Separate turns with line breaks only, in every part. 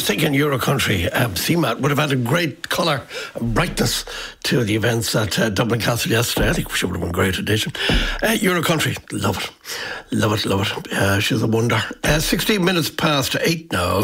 thinking Eurocountry CMAT would have had a great colour and brightness to the events at Dublin Castle yesterday. I think she would have been a great addition. Eurocountry, love it. Love it, love it. She's a wonder. 16 minutes past 8 now.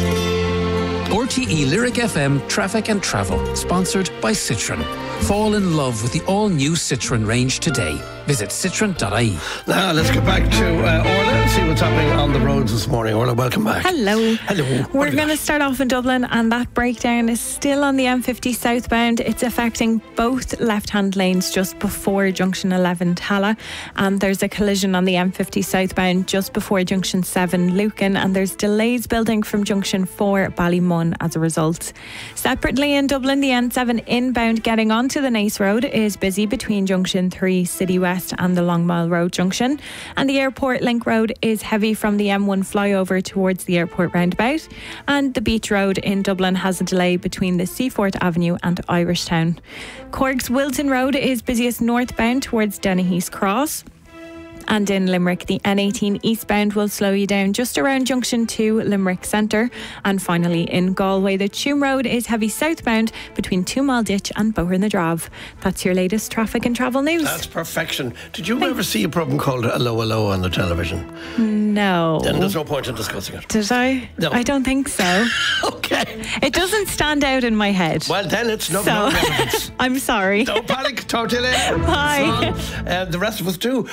RTE Lyric FM Traffic and Travel, sponsored by Citroën. Fall in love with the all-new Citroën range today. Visit citroen.ie.
Now, let's get back to Orla and see what's happening on the roads this morning. Orla, welcome back.
Hello.
Hello.
We're going to start off in Dublin, and that breakdown is still on the M50 southbound. It's affecting both left-hand lanes just before junction 11 Tala, and there's a collision on the M50 southbound just before junction 7 Lucan, and there's delays building from junction 4 Ballymun as a result. Separately in Dublin, the N7 inbound getting onto the Naas Road is busy between junction 3 City West and the Long Mile Road junction, and the Airport Link Road is heavy from the M1 flyover towards the airport roundabout, and the Beach Road in Dublin has a delay between the Seafort Avenue and Irishtown. Cork's Wilton Road is busiest northbound towards Dennehy's Cross. And in Limerick, the N18 eastbound will slow you down just around junction 2 Limerick Centre. And finally in Galway, the Tuam Road is heavy southbound between Two Mile Ditch and Boher na Drave. That's your latest traffic and travel news.
That's perfection. Did you ever see a program called Hello Hello on the television?
No.
Then there's no point in discussing it.
Did I?
No.
I don't think so.
Okay.
It doesn't stand out in my head.
Well, then it's no relevance.
I'm sorry.
Don't panic. Talk to you later.
Bye.
The rest of us too.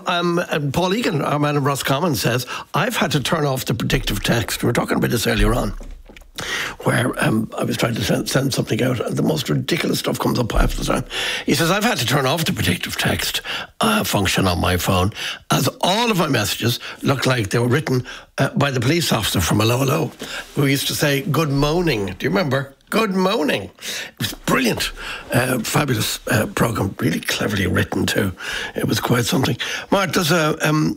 Paul Egan, our man in Roscommon, says, I've had to turn off the predictive text. We were talking about this earlier on, where I was trying to send something out and the most ridiculous stuff comes up half the time. He says, I've had to turn off the predictive text function on my phone, as all of my messages look like they were written by the police officer from Hello Hello, who used to say, good moaning. Do you remember? Good morning. It was brilliant. Fabulous programme. Really cleverly written too. It was quite something. Mark, there's a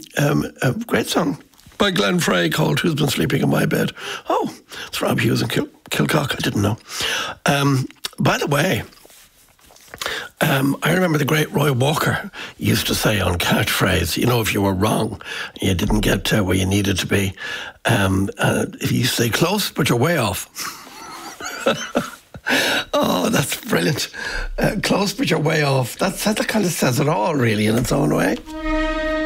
great song by Glenn Frey called Who's Been Sleeping in My Bed. Oh, it's Rob Hughes and Kilcock. I didn't know. By the way, I remember the great Roy Walker used to say on Catchphrase, you know, if you were wrong, you didn't get where you needed to be. If you say close, but you're way off. Oh, that's brilliant. Close, but you're way off. That kind of says it all, really, in its own way.